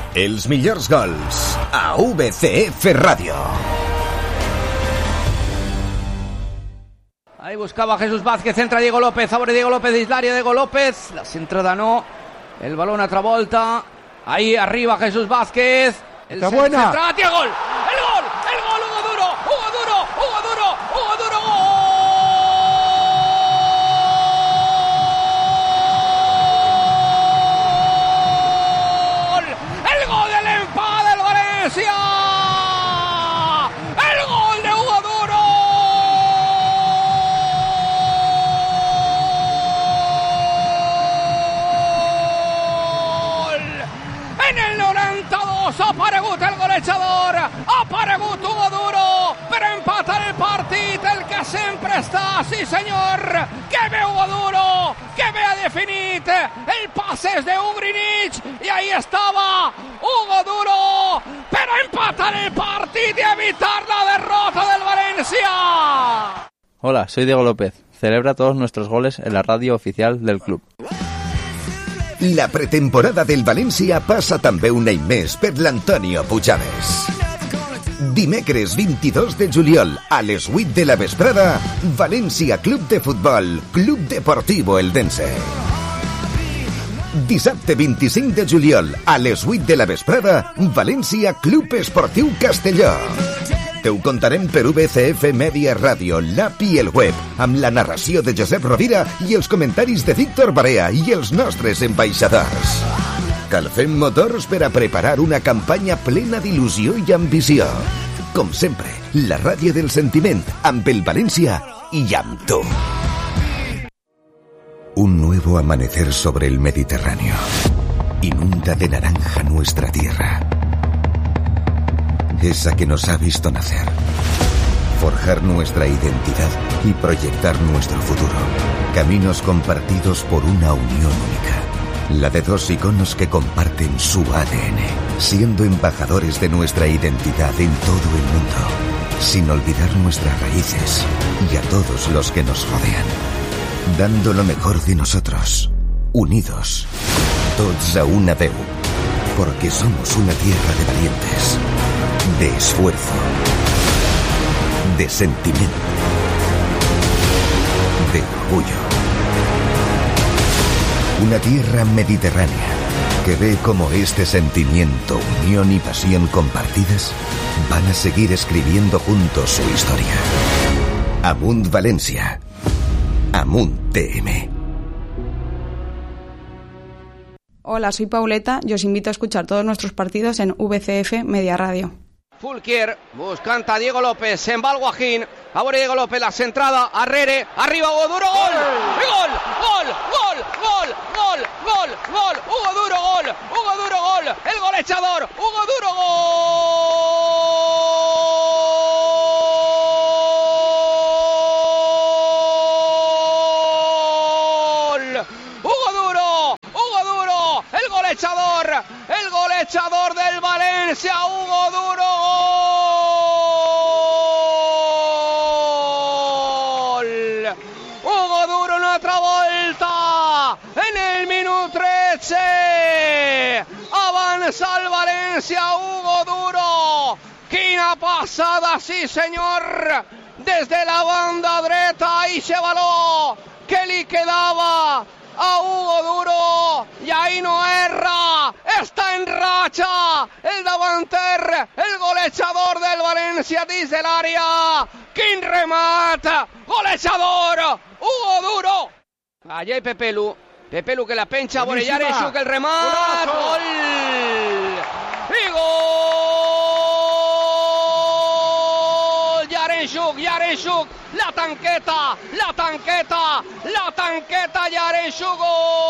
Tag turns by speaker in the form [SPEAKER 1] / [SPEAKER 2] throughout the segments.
[SPEAKER 1] Els millors gols a VCF Radio.
[SPEAKER 2] Ahí buscaba Jesús Vázquez, entra Diego López, abre Diego López de Islaria, Diego López, la centrada no, el balón a otra volta, ahí arriba Jesús Vázquez,
[SPEAKER 3] está buena,
[SPEAKER 2] centra, tira gol, el gol, Hugo Duro, Hugo Duro, Hugo Duro, Hugo Duro, gol, el gol del empate del Valencia. Ha aparegut el golejador, ha aparegut Hugo Duro per empatar el partit, el que sempre està, sí senyor, que bé Hugo Duro, que bé ha definit el passes de Ugrinic i ahí estava Hugo Duro per empatar el partit i evitar la derrota del Valencia.
[SPEAKER 4] Hola, soy Diego López. Celebra todos nuestros goles en la radio oficial del club.
[SPEAKER 1] La pretemporada del València passa també un any més per l'Antonio Pujaves. Dimecres 22 de juliol a les 8 de la vesprada, València Club de Futbol, Club Deportivo Eldense. Dissabte 25 de juliol a les 8 de la vesprada, València Club Esportiu Castelló. Te ho contarem per VCF Media Ràdio, l'app i el web, amb la narració de Josep Rovira i els comentaris de Víctor Barea i els nostres ambaixadors. Calfem motors per a preparar una campanya plena d'il·lusió i ambició. Com sempre, la ràdio del sentiment, amb el València i amb tu. Un nuevo amanecer sobre el Mediterráneo. Inunda de naranja nuestra tierra. Esa que nos ha visto nacer, forjar nuestra identidad y proyectar nuestro futuro. Caminos compartidos por una unión única. La de dos iconos que comparten su ADN, siendo embajadores de nuestra identidad en todo el mundo, sin olvidar nuestras raíces y a todos los que nos rodean. Dando lo mejor de nosotros, unidos, tots a una veu, porque somos una tierra de valientes. De esfuerzo, de sentimiento, de orgullo. Una tierra mediterránea que ve como este sentimiento, unión y pasión compartidas van a seguir escribiendo juntos su historia. Amunt Valencia, Amunt TM.
[SPEAKER 5] Hola, soy Pauleta y os invito a escuchar todos nuestros partidos en VCF Media Radio.
[SPEAKER 2] Fulquier buscando a Diego López, en Valguajín, ahora Diego López, la centrada, Arrere, arriba Hugo Duro, gol, gol, gol, gol, gol, gol, gol, gol, Hugo Duro, gol, el golejador, Hugo Duro, Hugo Duro, el golejador del Valencia, Hugo Duro. Avança el València, Hugo Duro. Quina passada, sí senyor, des de la banda dreta, eixe baló que li quedava a Hugo Duro i ahí no erra, està en ratxa el davanter, el golejador del València dins de l'àrea. Quin remat, golejador, Hugo Duro. Allà hi Pepelu que la pencha, Borellarensuk, el remat, gol, y gol, Yarensuk, la tanqueta, Yarensuk,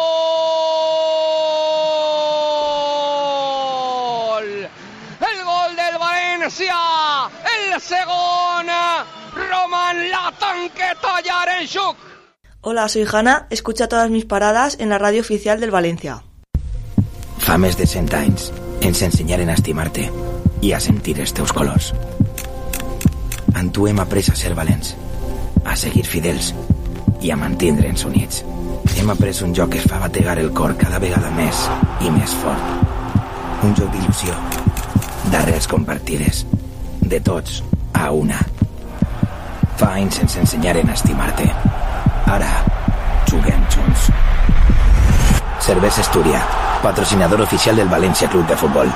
[SPEAKER 2] gol, el gol del Valencia, el segundo, Roman, la tanqueta, Yarensuk.
[SPEAKER 6] Hola, soy Hanna, escucha todas mis paradas en la radio oficial del Valencia.
[SPEAKER 7] Fa més de 100 anys ens ensenyaren a estimar-te i a sentir els teus colors. Amb tu hem après a ser valents, a seguir fidels i a mantindre'ns units. Hem après un joc que es fa bategar el cor cada vegada més i més fort. Un joc d'il·lusió, d'arrels compartides, de tots a una. Fa anys ens ensenyaren a estimar-te. Ara, juguem junts. Cervesa Astúria, patrocinador oficial del Valencia Club de Fútbol.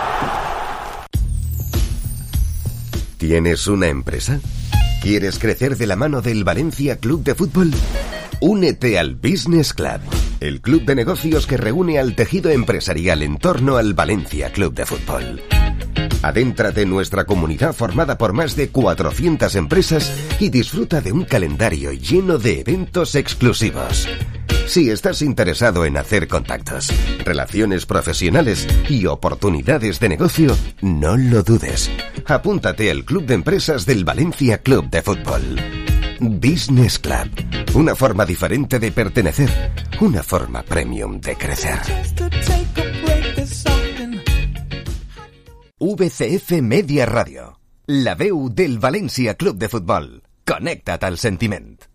[SPEAKER 1] ¿Tienes una empresa? ¿Quieres crecer de la mano del Valencia Club de Fútbol? Únete al Business Club, el club de negocios que reúne al tejido empresarial en torno al Valencia Club de Fútbol. Adéntrate en nuestra comunidad formada por más de 400 empresas y disfruta de un calendario lleno de eventos exclusivos. Si estás interesado en hacer contactos, relaciones profesionales y oportunidades de negocio, no lo dudes. Apúntate al Club de Empresas del Valencia Club de Fútbol. Business Club. Una forma diferente de pertenecer. Una forma premium de crecer. VCF Media Radio. La veu del València Club de Futbol. Connecta't al sentiment.